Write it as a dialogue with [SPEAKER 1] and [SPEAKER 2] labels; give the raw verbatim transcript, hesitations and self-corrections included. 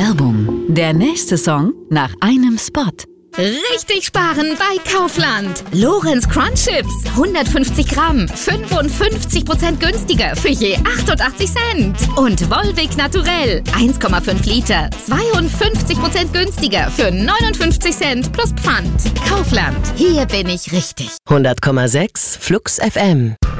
[SPEAKER 1] Werbung. Der nächste Song nach einem Spot.
[SPEAKER 2] Richtig sparen bei Kaufland. Lorenz Crunch Chips, hundertfünfzig Gramm, fünfundfünfzig Prozent günstiger für je achtundachtzig Cent. Und Volvic Naturell, eins Komma fünf Liter, zweiundfünfzig Prozent günstiger für neunundfünfzig Cent plus Pfand. Kaufland, hier bin ich richtig.
[SPEAKER 3] hundert Komma sechs Flux F M.